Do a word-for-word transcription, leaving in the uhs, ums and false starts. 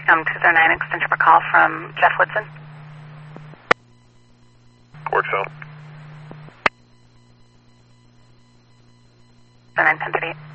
um, two zero nine extension for call from Jeff Woodson. Work cell. nine ten thirty-eight.